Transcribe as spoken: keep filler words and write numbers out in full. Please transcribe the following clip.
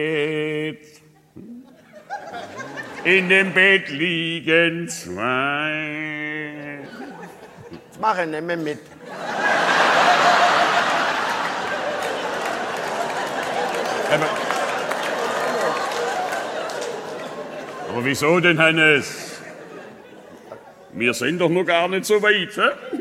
In dem Bett liegen zwei. Das mache ich nicht mehr mit. Aber, aber wieso denn, Hannes? Wir sind doch noch gar nicht so weit, hä?